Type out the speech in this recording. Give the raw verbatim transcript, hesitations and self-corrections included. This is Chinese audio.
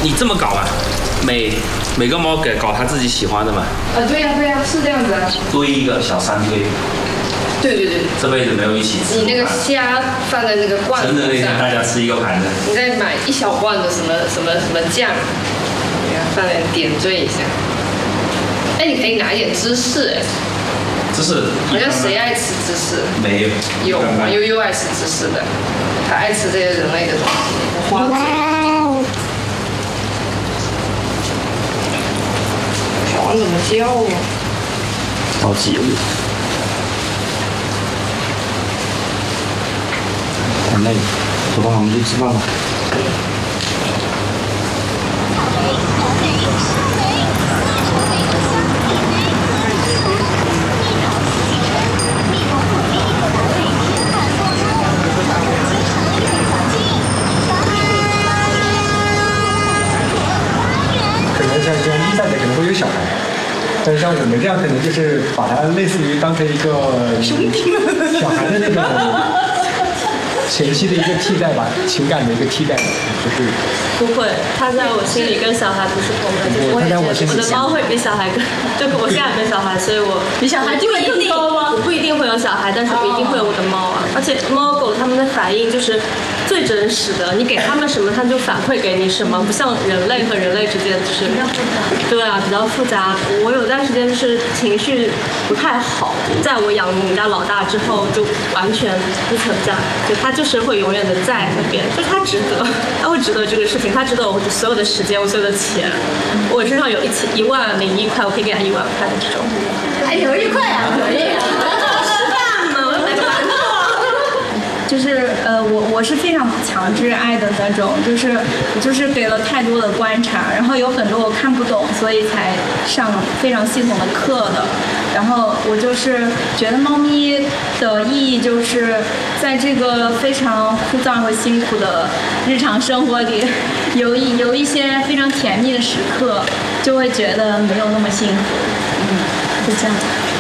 你这么搞啊？每每个猫给搞它自己喜欢的嘛。 啊，对呀、啊、对呀、啊，是这样子啊。 堆一个小山堆。对对对。 这辈子没有一起吃。 你那个虾放在那个罐子上。 真的那天大家吃一个盘子。 你再买一小罐的什么什么什么酱，你看放在点缀一下。哎，你可以拿一点芝士哎。 芝士。 好像谁爱吃芝士？ 没有。 有啊，悠悠爱吃芝士的，他爱吃这些人类的东西，花嘴。小王怎么叫啊？ 着急了。太累了，走吧，我们去吃饭吧。 可能像像一三的可能会有小孩，但是像我们这样可能就是把它类似于当成一个小孩的那种前期的一个替代吧，情感的一个替代，就是不会，他在我心里跟小孩不是同的，就是我也觉得我的猫会比小孩更，就我现在没小孩，所以我比小孩地位更高吗？ 我不一定会有小孩，但是我一定会有我的猫啊，而且猫狗它们的反应就是最真实的，你给它们什么，它就反馈给你什么，不像人类和人类之间就是对啊，比较复杂。我有段时间就是情绪不太好，在我养我们家老大之后就完全不存在，就它就是会永远的在那边，就是它值得，它会值得这个事情，它值得我所有的时间，我所有的钱。我身上有一千一万零一块，我可以给他一万块的这种。 还有一块啊，可以啊。 吃饭嘛，我要买个馒头。 就是呃，我我是非常强制爱的那种，就是就是给了太多的观察，然后有很多我看不懂，所以才上非常系统的课的。然后我就是觉得猫咪的意义就是在这个非常枯燥和辛苦的日常生活里，有一有一些非常甜蜜的时刻，就会觉得没有那么幸福。嗯，就这样。